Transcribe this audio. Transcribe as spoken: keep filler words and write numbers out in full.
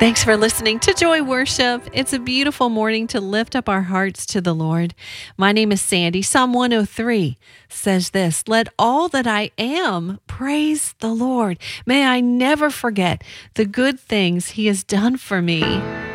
Thanks for listening to Joy Worship. It's a beautiful morning to lift up our hearts to the Lord. My name is Sandy. Psalm one oh three says this: "Let all that I am praise the Lord. May I never forget the good things He has done for me."